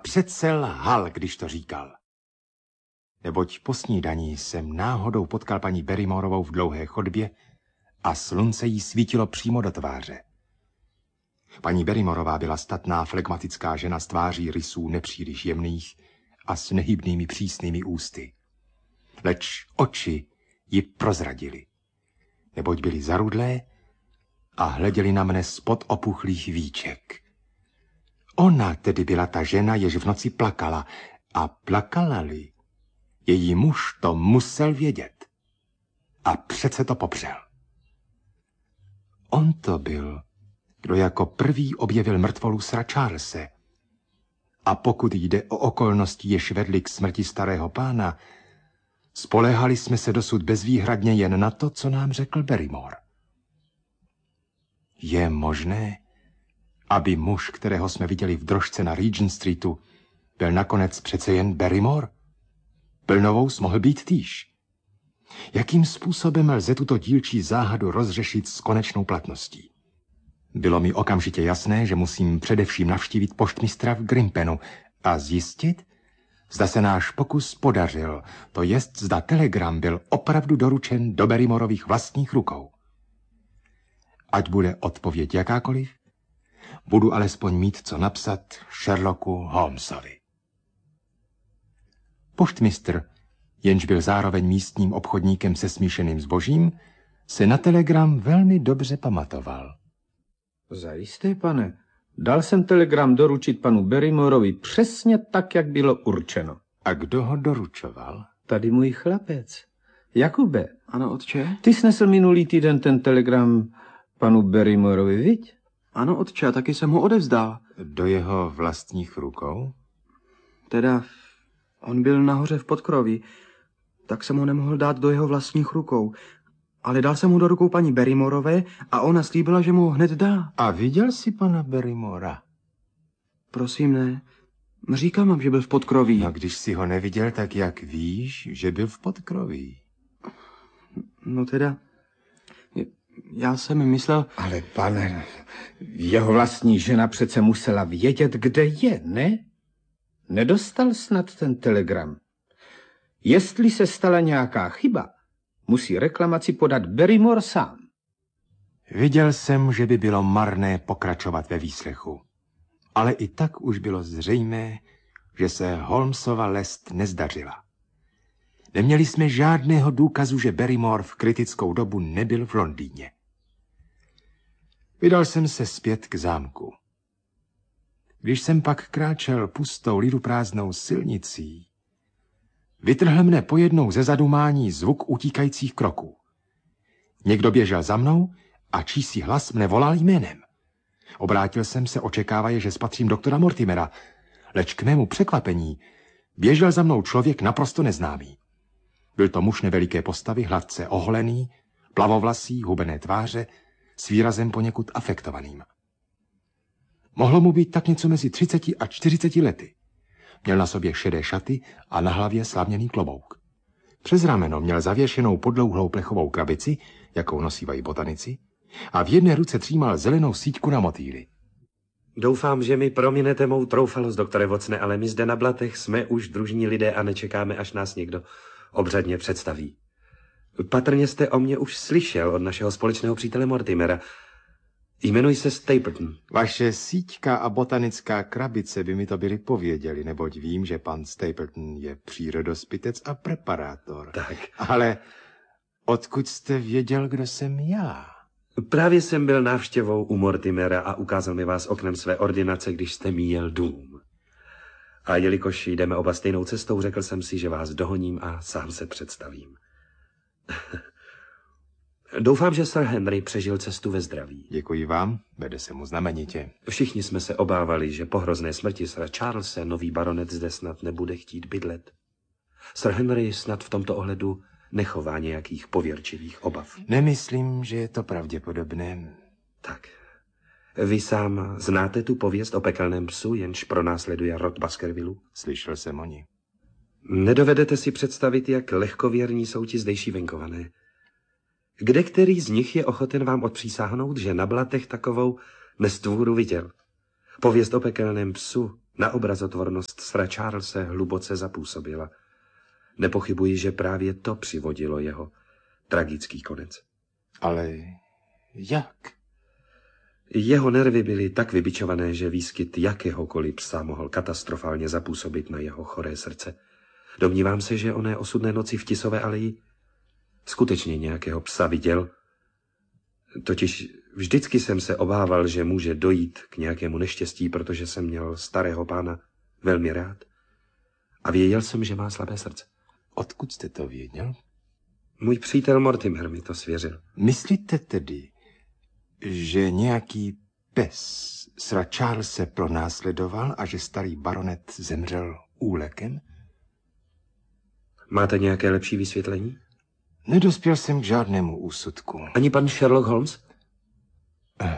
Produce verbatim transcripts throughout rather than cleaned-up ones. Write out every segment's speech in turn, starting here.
přece lhal, když to říkal. Neboť po snídani jsem náhodou potkal paní Barrymorovou v dlouhé chodbě a slunce jí svítilo přímo do tváře. Paní Barrymorová byla statná, flegmatická žena s tváří rysů nepříliš jemných a s nehybnými přísnými ústy. Leč oči ji prozradily, neboť byly zarudlé a hleděli na mne spod opuchlých víček. Ona tedy byla ta žena, jež v noci plakala, a plakala-li, její muž to musel vědět. A přece to popřel. On to byl, kdo jako prvý objevil mrtvolu sra Charlese. A pokud jde o okolnosti, jež vedly k smrti starého pána, spoléhali jsme se dosud bezvýhradně jen na to, co nám řekl Barrymore. Je možné, aby muž, kterého jsme viděli v drožce na Regent Streetu, byl nakonec přece jen Barrymore? Plnovous mohl být týž. Jakým způsobem lze tuto dílčí záhadu rozřešit s konečnou platností? Bylo mi okamžitě jasné, že musím především navštívit poštmistra v Grimpenu a zjistit, zda se náš pokus podařil, to jest, zda telegram byl opravdu doručen do Barrymorových vlastních rukou. Ať bude odpověď jakákoliv, budu alespoň mít co napsat Sherlocku Holmesovi. Poštmistr, jenž byl zároveň místním obchodníkem se smíšeným zbožím, se na telegram velmi dobře pamatoval. Zajisté, pane. Dal jsem telegram doručit panu Barrymorovi přesně tak, jak bylo určeno. A kdo ho doručoval? Tady můj chlapec. Jakube. Ano, otče? Ty snesl minulý týden ten telegram panu Barrymorovi, viď? Ano, otče, taky jsem ho odevzdal. Do jeho vlastních rukou? Teda, on byl nahoře v podkroví, tak jsem ho nemohl dát do jeho vlastních rukou. Ale dal jsem ho do rukou paní Barrymorové a ona slíbila, že mu ho hned dá. A viděl jsi pana Barrymora? Prosím, ne. Říkám vám, že byl v podkroví. No, když si ho neviděl, tak jak víš, že byl v podkroví? No teda, já jsem myslel... Ale pane, jeho vlastní žena přece musela vědět, kde je, ne? Nedostal snad ten telegram. Jestli se stala nějaká chyba, musí reklamaci podat Barrymore sám. Viděl jsem, že by bylo marné pokračovat ve výslechu. Ale i tak už bylo zřejmé, že se Holmesova lest nezdařila. Neměli jsme žádného důkazu, že Barrymore v kritickou dobu nebyl v Londýně. Vydal jsem se zpět k zámku. Když jsem pak kráčel pustou liduprázdnou silnicí, vytrhl mne pojednou ze zadumání zvuk utíkajících kroků. Někdo běžel za mnou a čísí hlas mne volal jménem. Obrátil jsem se, očekávaje, že spatřím doktora Mortimera, leč k mému překvapení běžel za mnou člověk naprosto neznámý. Byl to muž neveliké postavy, hladce oholený, plavovlasý, hubené tváře, s výrazem poněkud afektovaným. Mohlo mu být tak něco mezi třiceti a čtyřiceti lety. Měl na sobě šedé šaty a na hlavě slavněný klobouk. Přes rameno měl zavěšenou podlouhlou plechovou krabici, jakou nosívají botanici, a v jedné ruce třímal zelenou síťku na motýly. Doufám, že mi prominete mou troufalost, doktore Watsone, ale my zde na Blatech jsme už družní lidé a nečekáme, až nás někdo obřadně představí. Patrně jste o mě už slyšel od našeho společného přítele Mortimera. Jmenuji se Stapleton. Vaše síťka a botanická krabice by mi to byli pověděli, neboť vím, že pan Stapleton je přírodospitec a preparátor. Tak. Ale odkud jste věděl, kdo jsem já? Právě jsem byl návštěvou u Mortimera a ukázal mi vás oknem své ordinace, když jste míjel dům. A jelikož jdeme oba stejnou cestou, řekl jsem si, že vás dohoním a sám se představím. Doufám, že Sir Henry přežil cestu ve zdraví. Děkuji vám, vede se mu znamenitě. Všichni jsme se obávali, že po hrozné smrti Sira Charlese nový baronet zde snad nebude chtít bydlet. Sir Henry snad v tomto ohledu nechová nějakých pověrčivých obav. Nemyslím, že je to pravděpodobné. Tak. Vy sám znáte tu pověst o pekelném psu, jenž pronásleduje rod Baskervillu? Slyšel jsem o ní. Nedovedete si představit, jak lehkověrní jsou ti zdejší venkované. Kde který z nich je ochoten vám odpřísáhnout, že na Blatech takovou nestvůru viděl? Pověst o pekelném psu Na obrazotvornost sra Charlese hluboce zapůsobila. Nepochybuji, že právě to přivodilo jeho tragický konec. Ale jak? Jeho nervy byly tak vybičované, že výskyt jakéhokoliv psa mohl katastrofálně zapůsobit na jeho choré srdce. Domnívám se, že oné osudné noci v Tisové aleji skutečně nějakého psa viděl. Totiž vždycky jsem se obával, že může dojít k nějakému neštěstí, protože jsem měl starého pána velmi rád. A věděl jsem, že má slabé srdce. Odkud jste to věděl? Můj přítel Mortimer mi to svěřil. Myslíte tedy, že nějaký pes sra Charlese pronásledoval a že starý baronet zemřel úlekem? Máte nějaké lepší vysvětlení? Nedospěl jsem k žádnému úsudku. Ani pan Sherlock Holmes? Eh.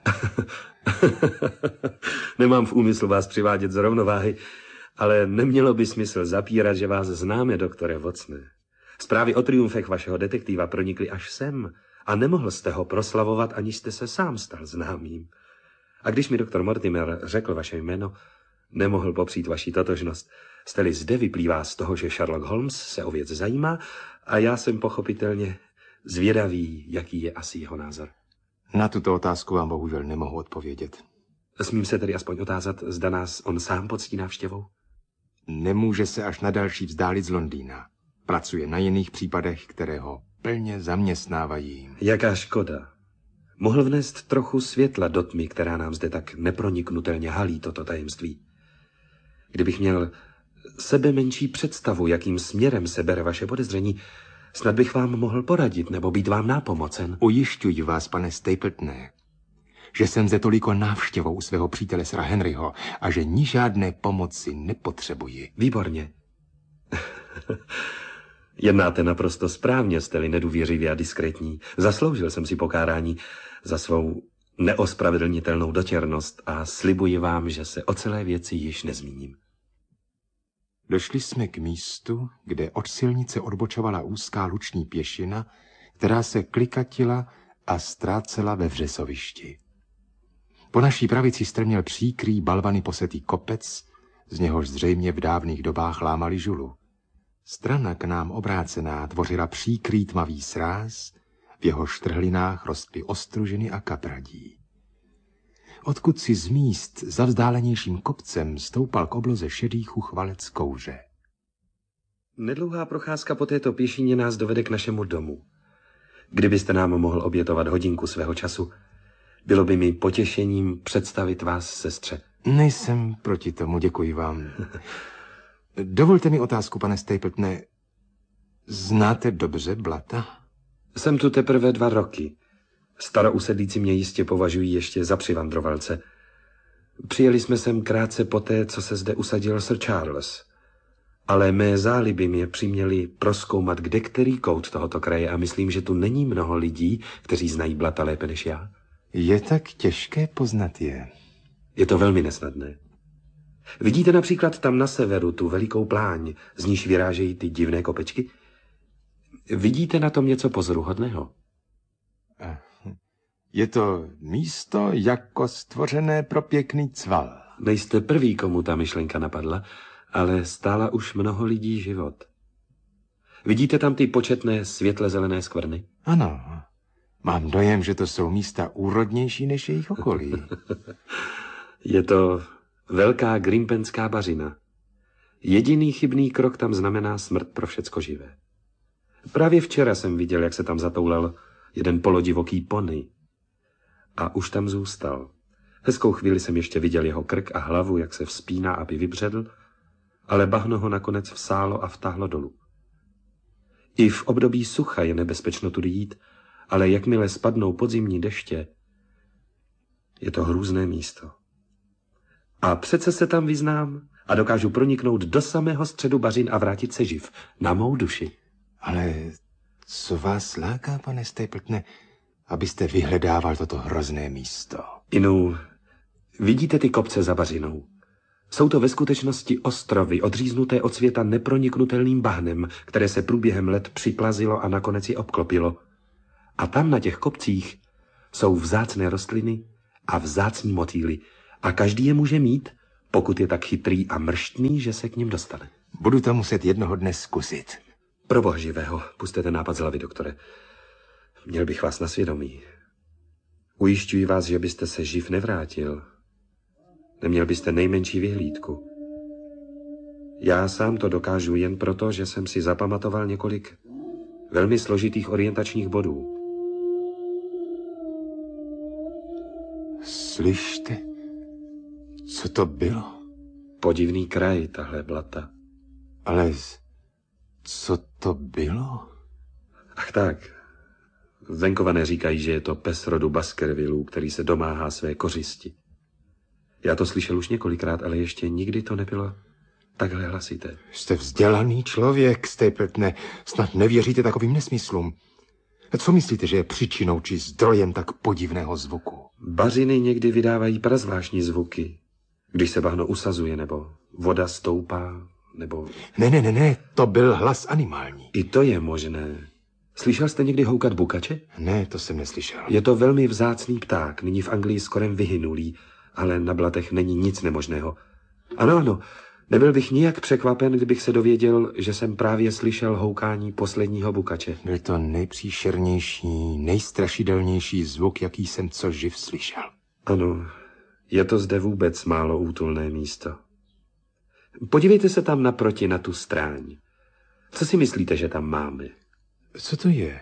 Nemám v úmyslu vás přivádět z rovnováhy, ale nemělo by smysl zapírat, že vás známe, doktore Watsone. Zprávy o triumfech vašeho detektiva pronikly až sem a nemohl jste ho proslavovat, aniž jste se sám stal známým. A když mi doktor Mortimer řekl vaše jméno, nemohl popřít vaši totožnost. Jste-li zde, vyplývá z toho, že Sherlock Holmes se o věc zajímá a já jsem pochopitelně zvědavý, jaký je asi jeho názor. Na tuto otázku vám bohužel nemohu odpovědět. Smím se tedy aspoň otázat, zda nás on sám poctí návštěvou? Nemůže se až na další vzdálit z Londýna. Pracuje na jiných případech, které ho plně zaměstnávají. Jaká škoda. Mohl vnést trochu světla do tmy, která nám zde tak neproniknutelně halí toto tajemství. Kdybych měl sebe menší představu, jakým směrem se bere vaše podezření, snad bych vám mohl poradit nebo být vám nápomocen. Ujišťuji vás, pane Stapletone, že jsem zde toliko návštěvou svého přítele sra Henryho a že ni žádné pomoci nepotřebuji. Výborně. Jednáte naprosto správně, jste-li nedůvěřivý a diskrétní. Zasloužil jsem si pokárání za svou neospravedlnitelnou dotěrnost a slibuji vám, že se o celé věci již nezmíním. Došli jsme k místu, kde od silnice odbočovala úzká luční pěšina, která se klikatila a ztrácela ve vřesovišti. Po naší pravici strměl příkrý balvany posetý kopec, z něhož zřejmě v dávných dobách lámali žulu. Strana k nám obrácená tvořila příkrý tmavý sráz, v jeho štrhlinách rostly ostružiny a kapradí. Odkud si z míst za vzdálenějším kopcem stoupal k obloze šedý chuchvalec kouře. Nedlouhá procházka po této pěšině nás dovede k našemu domu. Kdybyste nám mohl obětovat hodinku svého času, bylo by mi potěšením představit vás sestře. Nejsem proti tomu, děkuji vám. Dovolte mi otázku, pane Stapletone. Znáte dobře Blata? Jsem tu teprve dva roky. Starousedlíci mě jistě považují ještě za přivandrovalce. Přijeli jsme sem krátce poté, co se zde usadil sir Charles. Ale mé záliby mě přiměly prozkoumat kdekterý kout tohoto kraje a myslím, že tu není mnoho lidí, kteří znají Blata lépe než já. Je tak těžké poznat je. Je to velmi nesnadné. Vidíte například tam na severu tu velikou pláň, z níž vyrážejí ty divné kopečky? Vidíte na tom něco pozoruhodného? Je to místo jako stvořené pro pěkný cval. Nejste prvý, komu ta myšlenka napadla, ale stála už mnoho lidí život. Vidíte tam ty početné světle zelené skvrny? Ano. Mám dojem, že to jsou místa úrodnější než jejich okolí. Je to velká grimpenská bařina. Jediný chybný krok tam znamená smrt pro všecko živé. Právě včera jsem viděl, jak se tam zatoulal jeden polodivoký pony. A už tam zůstal. Hezkou chvíli jsem ještě viděl jeho krk a hlavu, jak se vzpíná, aby vybředl, ale bahno ho nakonec vsálo a vtáhlo dolů. I v období sucha je nebezpečno tudy jít, ale jakmile spadnou podzimní deště, je to hrůzné místo. A přece se tam vyznám a dokážu proniknout do samého středu bažin a vrátit se živ, na mou duši. Ale co vás láká, pane Stapletone, abyste vyhledával toto hrozné místo? Inu, vidíte ty kopce za bažinou? Jsou to ve skutečnosti ostrovy, odříznuté od světa neproniknutelným bahnem, které se průběhem let připlazilo a nakonec je obklopilo. A tam na těch kopcích jsou vzácné rostliny a vzácní motýly. A každý je může mít, pokud je tak chytrý a mrštný, že se k ním dostane. Budu to muset jednoho dne zkusit. Pro boha živého, pusťte ten nápad z hlavy, doktore. Měl bych vás na svědomí. Ujišťuji vás, že byste se živ nevrátil. Neměl byste nejmenší vyhlídku. Já sám to dokážu jen proto, že jsem si zapamatoval několik velmi složitých orientačních bodů. Slyšte, co to bylo? Podivný kraj, tahle blata. Ale co to bylo? Ach tak, venkované říkají, že je to pes rodu Baskervillů, který se domáhá své kořisti. Já to slyšel už několikrát, ale ještě nikdy to nebylo takhle hlasité. Jste vzdělaný člověk, Stapletone, snad nevěříte takovým nesmyslům. Co myslíte, že je příčinou či zdrojem tak podivného zvuku? Bařiny někdy vydávají prazvláštní zvuky, když se bahno usazuje, nebo voda stoupá, nebo... Ne, ne, ne, ne, to byl hlas animální. I to je možné. Slyšel jste někdy houkat bukače? Ne, to jsem neslyšel. Je to velmi vzácný pták, nyní v Anglii skorem vyhynulý, ale na blatech není nic nemožného. Ano, ano, nebyl bych nijak překvapen, kdybych se dověděl, že jsem právě slyšel houkání posledního bukače. Byl to nejpříšernější, nejstrašidelnější zvuk, jaký jsem co živ slyšel. Ano, je to zde vůbec málo útulné místo. Podívejte se tam naproti na tu stráň. Co si myslíte, že tam máme? Co to je?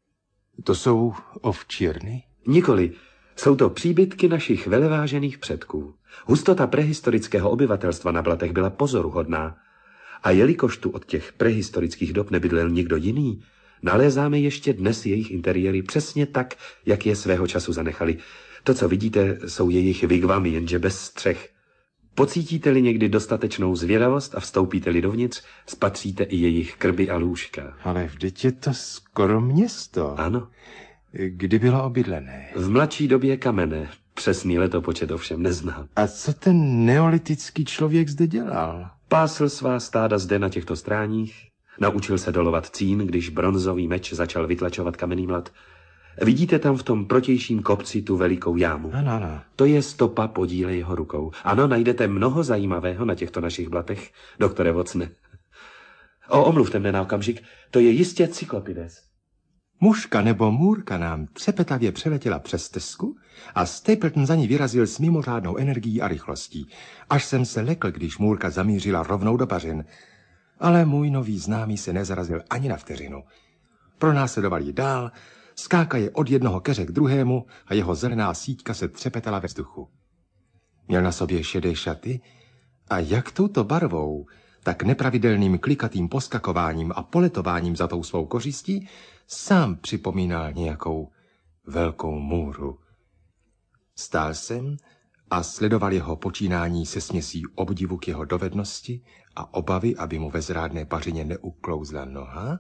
To jsou ovčírny? Nikoli. Jsou to příbytky našich velevážených předků. Hustota prehistorického obyvatelstva na Blatech byla pozoruhodná. A jelikož tu od těch prehistorických dob nebydlel nikdo jiný, nalézáme ještě dnes jejich interiéry přesně tak, jak je svého času zanechali. To, co vidíte, jsou jejich wigwamy, jenže bez střech. Pocítíte-li někdy dostatečnou zvědavost a vstoupíte-li dovnitř, spatříte i jejich krby a lůžka. Ale vždyť je to skoro město. Ano. Kdy bylo obydlené? V mladší době kamenné. Přesný letopočet ovšem neznám. A co ten neolitický člověk zde dělal? Pásl svá stáda zde na těchto stráních, naučil se dolovat cín, když bronzový meč začal vytlačovat kamenný mlad. Vidíte tam v tom protějším kopci tu velikou jámu? Ano, ano. To je stopa podíle jeho rukou. Ano, najdete mnoho zajímavého na těchto našich blatech, doktore Watsone. O, omluvte mne na okamžik, to je jistě Cyklopides. Muška nebo můrka nám třepetavě přeletěla přes stezku a Stapleton za ní vyrazil s mimořádnou energií a rychlostí. Až jsem se lekl, když můrka zamířila rovnou do bažin. Ale můj nový známý se nezarazil ani na vteřinu. Pronásledoval ji dál, skákaje od jednoho keře k druhému a jeho zelená síťka se třepetala ve vzduchu. Měl na sobě šedé šaty a jak touto barvou, tak nepravidelným klikatým poskakováním a poletováním za tou svou kořistí sám připomínal nějakou velkou můru. Stál jsem a sledoval jeho počínání se směsí obdivu k jeho dovednosti a obavy, aby mu ve zrádné pařině neuklouzla noha,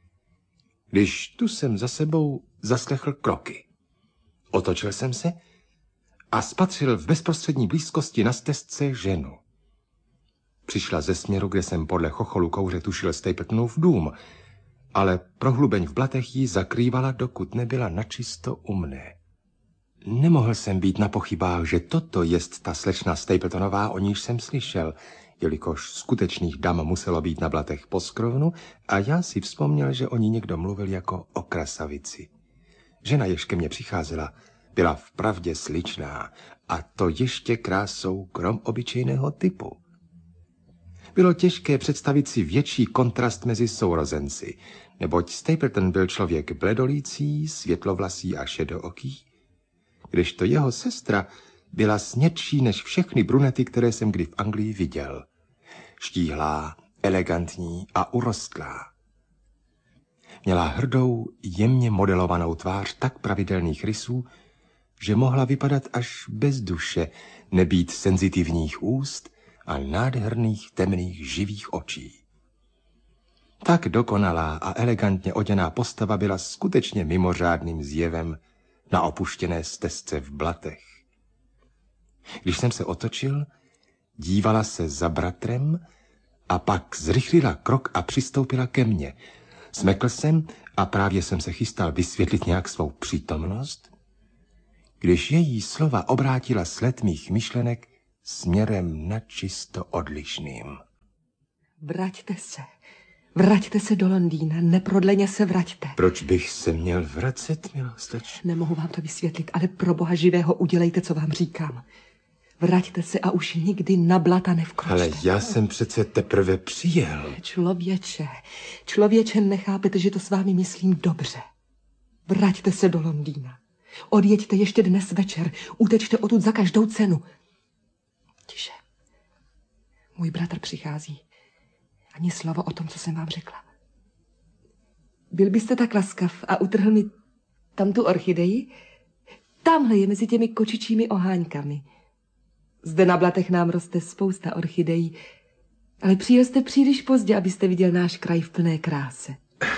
když tu jsem za sebou zaslechl kroky. Otočil jsem se a spatřil v bezprostřední blízkosti na stezce ženu. Přišla ze směru, kde jsem podle chocholu kouře tušil Stapletonův dům, ale prohlubeň v blatech ji zakrývala, dokud nebyla načisto u mne. Nemohl jsem být na pochybách, že toto jest ta slečna Stapletonová, o níž jsem slyšel, jelikož skutečných dam muselo být na blatech poskrovnu a já si vzpomněl, že o ní někdo mluvil jako o krasavici. Žena, jež ke mně přicházela, byla vpravdě sličná a to ještě krásou krom obyčejného typu. Bylo těžké představit si větší kontrast mezi sourozenci, neboť Stapleton byl člověk bledolící, světlovlasý a šedooký, kdežto jeho sestra byla snědší než všechny brunety, které jsem kdy v Anglii viděl. Štíhlá, elegantní a urostlá. Měla hrdou, jemně modelovanou tvář tak pravidelných rysů, že mohla vypadat až bez duše, nebýt senzitivních úst a nádherných temných živých očí. Tak dokonalá a elegantně oděná postava byla skutečně mimořádným zjevem na opuštěné stezce v blatech. Když jsem se otočil, dívala se za bratrem a pak zrychlila krok a přistoupila ke mně. Smekl jsem a právě jsem se chystal vysvětlit nějak svou přítomnost, když její slova obrátila sled mých myšlenek směrem načisto odlišným. Vraťte se. Vraťte se do Londýna, neprodleně se vraťte. Proč bych se měl vracet, milá slečno? Nemohu vám to vysvětlit, ale pro Boha živého udělejte, co vám říkám. Vraťte se a už nikdy na blata nevkročte. Ale já jsem přece teprve přijel. Člověče, člověče, nechápete, že to s vámi myslím dobře. Vraťte se do Londýna. Odjeďte ještě dnes večer. Utečte odtud za každou cenu. Tiše. Můj bratr přichází. Ani slovo o tom, co jsem vám řekla. Byl byste tak laskav a utrhl mi tam tu orchidei? Tamhle je mezi těmi kočičími oháňkami. Zde na blatech nám roste spousta orchidejí, ale přijel jste příliš pozdě, abyste viděl náš kraj v plné kráse.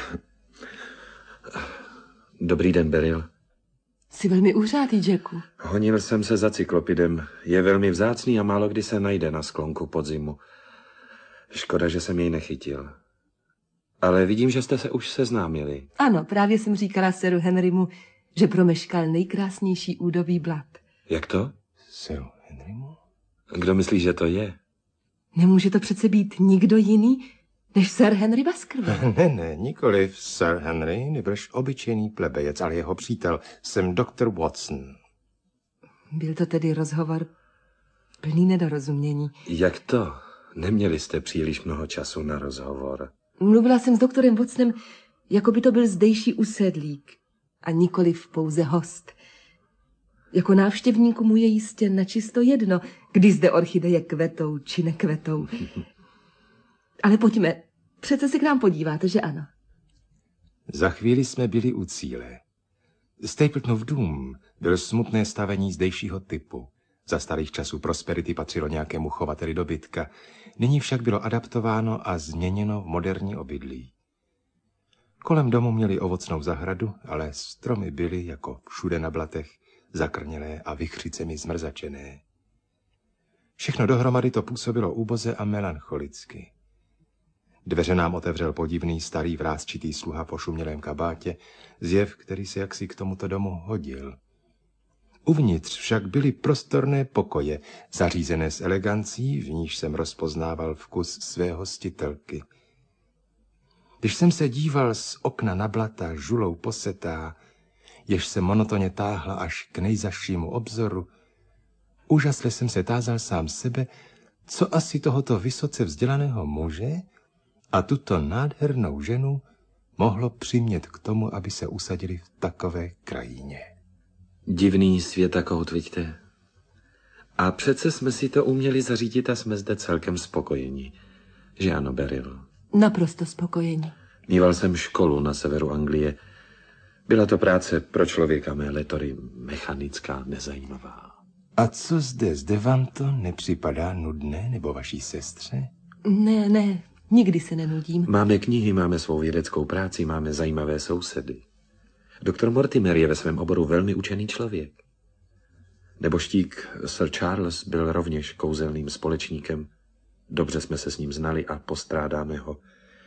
Dobrý den, Beryl. Jsi velmi uhřátý, Jacku. Honil jsem se za cyklopidem. Je velmi vzácný a málo kdy se najde na sklonku podzimu. Škoda, že jsem jej nechytil. Ale vidím, že jste se už seznámili. Ano, právě jsem říkala seru Henrymu, že promeškal nejkrásnější údobí blat. Jak to? Seru Henrymu? Kdo myslí, že to je? Nemůže to přece být nikdo jiný než sir Henry Baskerville. Ne, ne, nikoliv sir Henry, nebož obyčejný plebejec, ale jeho přítel. Jsem doktor Watson. Byl to tedy rozhovor plný nedorozumění. Jak to? Neměli jste příliš mnoho času na rozhovor. Mluvila jsem s doktorem Watsonem, jako by to byl zdejší usedlík a nikoliv pouze host. Jako návštěvníku mu je jistě načisto jedno, kdy zde orchideje kvetou či nekvetou. Ale pojďme, přece se k nám podíváte, že ano? Za chvíli jsme byli u cíle. Stapletonův dům byl smutné stavení zdejšího typu. Za starých časů prosperity patřilo nějakému chovateli dobytka. Nyní však bylo adaptováno a změněno v moderní obydlí. Kolem domu měli ovocnou zahradu, ale stromy byly, jako všude na blatech, zakrnělé a vychřicemi zmrzačené. Všechno dohromady to působilo úboze a melancholicky. Dveře nám otevřel podivný starý vrásčitý sluha po šumělém kabátě, zjev, který se jaksi k tomuto domu hodil. Uvnitř však byly prostorné pokoje, zařízené s elegancí, v níž jsem rozpoznával vkus své hostitelky. Když jsem se díval z okna na blata žulou posetá, jež se monotonně táhla až k nejzašímu obzoru, úžasle jsem se tázal sám sebe, co asi tohoto vysoce vzdělaného muže a tuto nádhernou ženu mohlo přimět k tomu, aby se usadili v takové krajině. Divný světakout, vidíte. A přece jsme si to uměli zařídit a jsme zde celkem spokojeni. Že ano, Beryl? Naprosto spokojeni. Mýval jsem školu na severu Anglie. Byla to práce pro člověka mé letory mechanická, nezajímavá. A co zde, zde vám to nepřipadá nudné, nebo vaší sestře? Ne, ne, nikdy se nenudím. Máme knihy, máme svou vědeckou práci, máme zajímavé sousedy. Doktor Mortimer je ve svém oboru velmi učený člověk. Neboštík Sir Charles byl rovněž kouzelným společníkem. Dobře jsme se s ním znali a postrádáme ho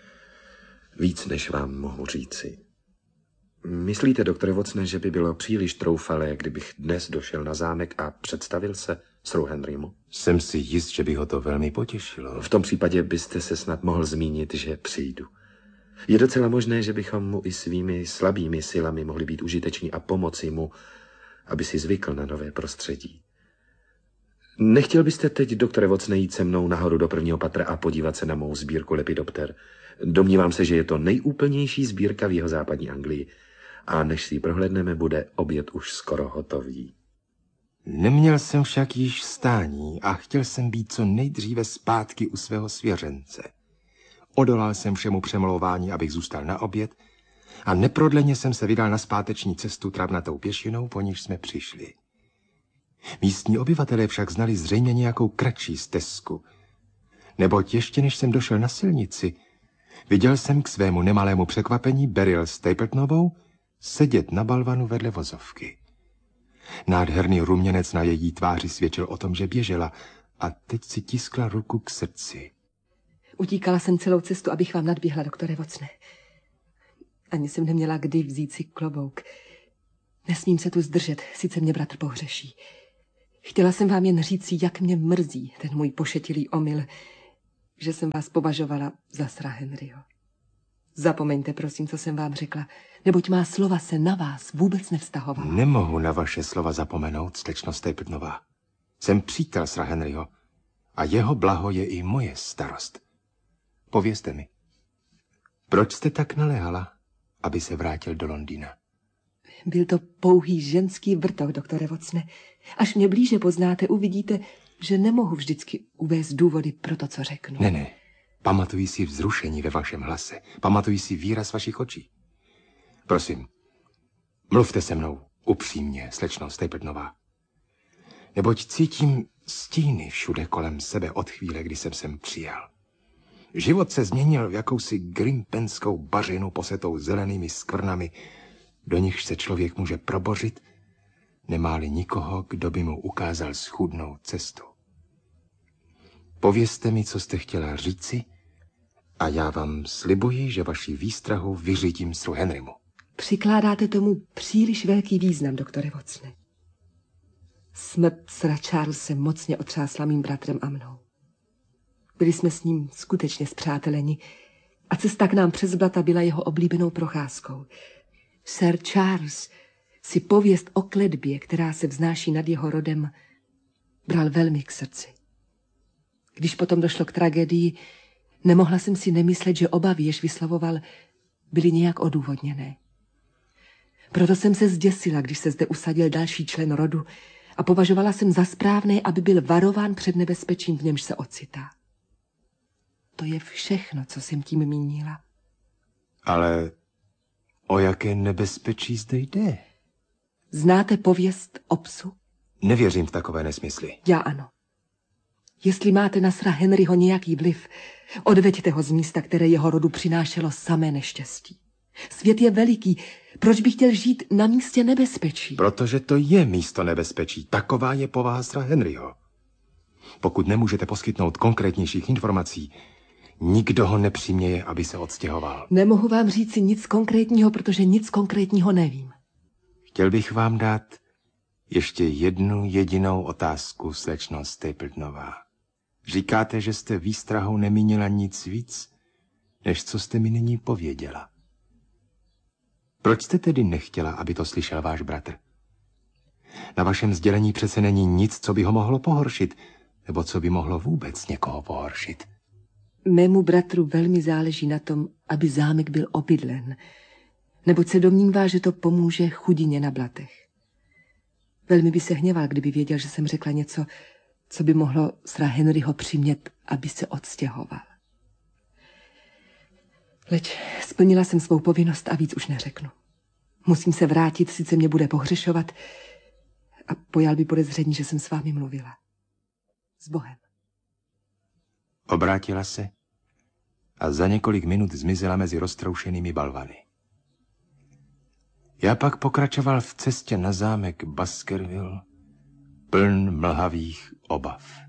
víc, než vám mohu říci. Myslíte, doktore Watsone, že by bylo příliš troufalé, kdybych dnes došel na zámek a představil se Siru Henrymu? Jsem si jist, že by ho to velmi potěšilo. V tom případě byste se snad mohl zmínit, že přijdu. Je docela možné, že bychom mu i svými slabými silami mohli být užiteční a pomoci mu, aby si zvykl na nové prostředí. Nechtěl byste teď, doktore Watsone, jít se mnou nahoru do prvního patra a podívat se na mou sbírku Lepidopter? Domnívám se, že je to nejúplnější sbírka v jihozápadní Anglii. A než si ji prohlédneme, bude oběd už skoro hotový. Neměl jsem však již stání a chtěl jsem být co nejdříve zpátky u svého svěřence. Odolal jsem všemu přemlouvání, abych zůstal na oběd, a neprodleně jsem se vydal na zpáteční cestu travnatou pěšinou, po níž jsme přišli. Místní obyvatelé však znali zřejmě nějakou kratší stezku, neboť ještě než jsem došel na silnici, viděl jsem k svému nemalému překvapení Beryl Stapletonovou sedět na balvanu vedle vozovky. Nádherný ruměnec na její tváři svědčil o tom, že běžela, a teď si tiskla ruku k srdci. Utíkala jsem celou cestu, abych vám nadběhla, doktore Watsone. Ani jsem neměla kdy vzít si klobouk. Nesmím se tu zdržet, sice mě bratr pohřeší. Chtěla jsem vám jen říct, jak mě mrzí ten můj pošetilý omyl, že jsem vás považovala za Sra Henryho. Zapomeňte, prosím, co jsem vám řekla, neboť má slova se na vás vůbec nevztahovala. Nemohu na vaše slova zapomenout, slečno Stapletonová. Jsem přítel Sra Henryho a jeho blaho je i moje starost. Povězte mi, proč jste tak naléhala, aby se vrátil do Londýna? Byl to pouhý ženský vrtok, doktore Watsone. Až mě blíže poznáte, uvidíte, že nemohu vždycky uvést důvody pro to, co řeknu. Ne, ne. Pamatuji si vzrušení ve vašem hlase. Pamatuji si výraz vašich očí. Prosím, mluvte se mnou upřímně, slečno Stapletonová. Neboť cítím stíny všude kolem sebe od chvíle, kdy jsem sem přijel. Život se změnil v jakousi grimpenskou bařinu posetou zelenými skvrnami, do nichž se člověk může probořit, nemá-li nikoho, kdo by mu ukázal schůdnou cestu. Povězte mi, co jste chtěla říci, a já vám slibuji, že vaši výstrahu vyřídím Sru Henrymu. Přikládáte tomu příliš velký význam, doktore Watsone. Smrt Sra Charlese mocně otřásla mým bratrem a mnou. Byli jsme s ním skutečně spřáteleni a cesta k nám přes blata byla jeho oblíbenou procházkou. Sir Charles si pověst o kletbě, která se vznáší nad jeho rodem, bral velmi k srdci. Když potom došlo k tragédii, nemohla jsem si nemyslet, že obavy, jež vyslovoval, byly nějak odůvodněné. Proto jsem se zděsila, když se zde usadil další člen rodu a považovala jsem za správné, aby byl varován před nebezpečím, v němž se ocitá. To je všechno, co jsem tím mínila. Ale o jaké nebezpečí zde jde? Znáte pověst o psu? Nevěřím v takové nesmysly. Já ano. Jestli máte na Sra Henryho nějaký vliv, odveďte ho z místa, které jeho rodu přinášelo samé neštěstí. Svět je veliký, proč bych chtěl žít na místě nebezpečí? Protože to je místo nebezpečí. Taková je povaha Sra Henryho. Pokud nemůžete poskytnout konkrétnějších informací, nikdo ho nepřiměje, aby se odstěhoval. Nemohu vám říci nic konkrétního, protože nic konkrétního nevím. Chtěl bych vám dát ještě jednu jedinou otázku, slečno Stapletonová. Říkáte, že jste výstrahou nemínila nic víc, než co jste mi nyní pověděla. Proč jste tedy nechtěla, aby to slyšel váš bratr? Na vašem sdělení přece není nic, co by ho mohlo pohoršit, nebo co by mohlo vůbec někoho pohoršit. Mému bratru velmi záleží na tom, aby zámek byl obydlen, neboť se domnívá, že to pomůže chudině na Blatech. Velmi by se hněval, kdyby věděl, že jsem řekla něco, co by mohlo Sra Henryho přimět, aby se odstěhoval. Leč splnila jsem svou povinnost a víc už neřeknu. Musím se vrátit, sice mě bude pohřešovat a pojal by podezření, že jsem s vámi mluvila. S Bohem. Obrátila se a za několik minut zmizela mezi roztroušenými balvany. Já pak pokračoval v cestě na zámek Baskerville, pln mlhavých obav.